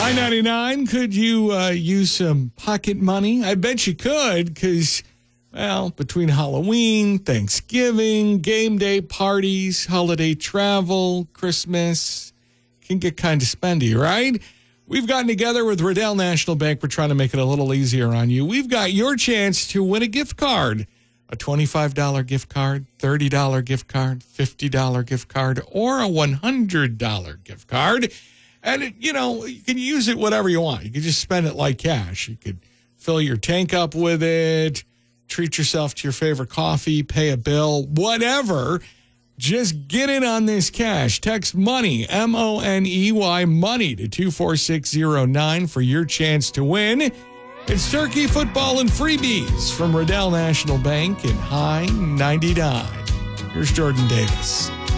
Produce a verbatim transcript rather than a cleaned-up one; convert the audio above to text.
I ninety-nine, could you uh, use some pocket money? I bet you could, because, well, between Halloween, Thanksgiving, game day parties, holiday travel, Christmas, can get kind of spendy, right? We've gotten together with Riddell National Bank. We're trying to make it a little easier on you. We've got your chance to win a gift card, a twenty-five dollars gift card, thirty dollars gift card, fifty dollars gift card, or a one hundred dollars gift card. And, it, you know, you can use it whatever you want. You can just spend it like cash. You could fill your tank up with it, treat yourself to your favorite coffee, pay a bill, whatever. Just get in on this cash. Text MONEY, M O N E Y, MONEY to two four six zero nine for your chance to win. It's turkey, football, and freebies from Riddell National Bank in High ninety-nine. Here's Jordan Davis.